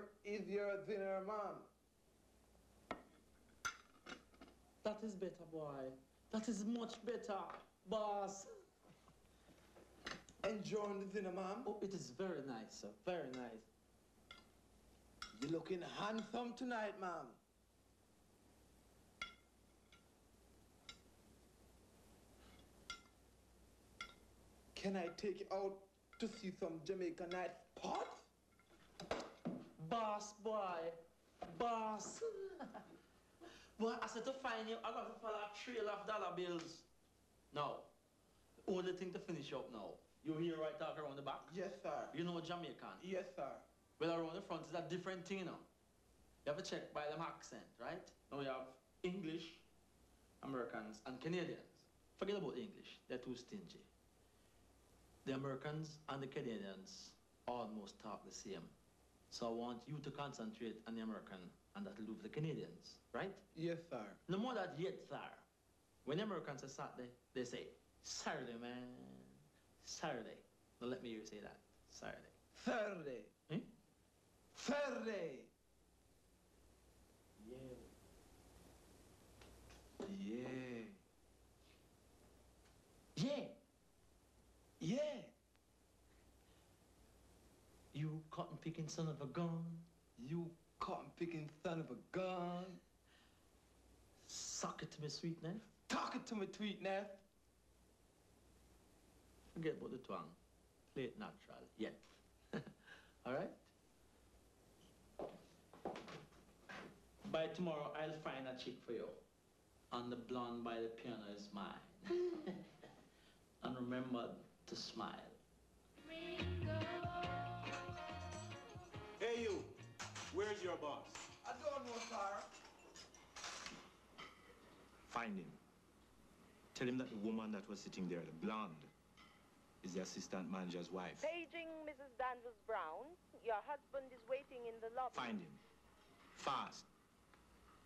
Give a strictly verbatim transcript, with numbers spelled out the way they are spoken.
Where is your dinner, ma'am? That is better, boy. That is much better, boss. Enjoying the dinner, ma'am? Oh, it is very nice, sir. Very nice. You're looking handsome tonight, ma'am. Can I take you out to see some Jamaican night spot? Boss, boy. Boss. Boy, I said to find you, I got to follow a trail of dollar bills. Now, only thing to finish up now. You hear right talk around the back? Yes, sir. You know Jamaican? Yes, sir. Well, around the front is a different thing, you know. You have to check by them accent, right? Now you have English, Americans, and Canadians. Forget about the English. They're too stingy. The Americans and the Canadians almost talk the same. So I want you to concentrate on the American and that'll do for the Canadians, right? Yes, sir. No more that yet, sir. When the Americans say Saturday, they say, Saturday, man. Saturday. Now let me hear you say that. Saturday. Saturday. Hmm? Saturday. Yeah. Yeah. Yeah. Yeah. You cotton picking son of a gun. You cotton picking son of a gun. Suck it to me, sweetness. Talk it to me, sweetness. Forget about the twang. Play it natural. Yet. All right? By tomorrow, I'll find a chick for you. And the blonde by the piano is mine. And remember to smile. Hey, you. Where's your boss? I don't know, sir. Find him. Tell him that the woman that was sitting there, the blonde, is the assistant manager's wife. Paging Missus Danvers Brown. Your husband is waiting in the lobby. Find him. Fast.